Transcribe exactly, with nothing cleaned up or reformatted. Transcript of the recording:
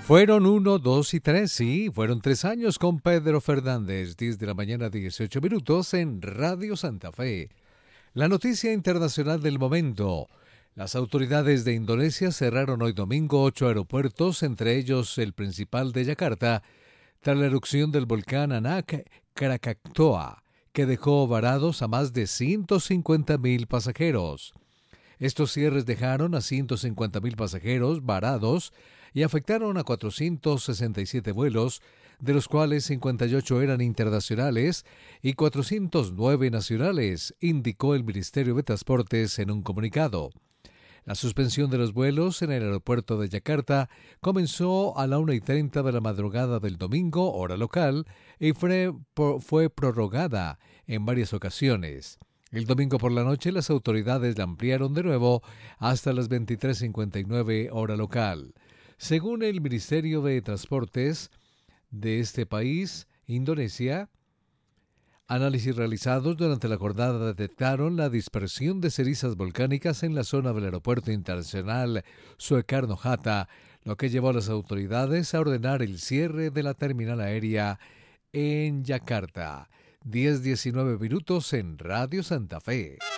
Fueron uno, dos y tres, sí, fueron tres años con Pedro Fernández, diez de la mañana, dieciocho minutos en Radio Santa Fe. La noticia internacional del momento. Las autoridades de Indonesia cerraron hoy domingo ocho aeropuertos, entre ellos el principal de Yakarta, tras la erupción del volcán Anak Krakatoa, que dejó varados a más de ciento cincuenta mil pasajeros. Estos cierres dejaron a ciento cincuenta mil pasajeros varados y afectaron a cuatrocientos sesenta y siete vuelos, de los cuales cincuenta y ocho eran internacionales y cuatrocientos nueve nacionales, indicó el Ministerio de Transportes en un comunicado. La suspensión de los vuelos en el aeropuerto de Yakarta comenzó a la una y treinta de la madrugada del domingo, hora local, y fue, fue prorrogada en varias ocasiones. El domingo por la noche las autoridades la ampliaron de nuevo hasta las veintitrés cincuenta y nueve hora local. Según el Ministerio de Transportes de este país, Indonesia, análisis realizados durante la jornada detectaron la dispersión de cenizas volcánicas en la zona del Aeropuerto Internacional Soekarno-Hatta, lo que llevó a las autoridades a ordenar el cierre de la terminal aérea en Yakarta. diez diecinueve minutos en Radio Santa Fe.